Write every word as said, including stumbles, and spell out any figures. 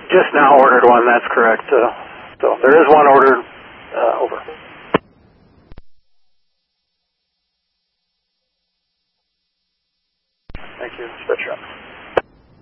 Just now ordered one, that's correct. Uh, so there is one ordered. Uh, over. Thank you. Dispatch up.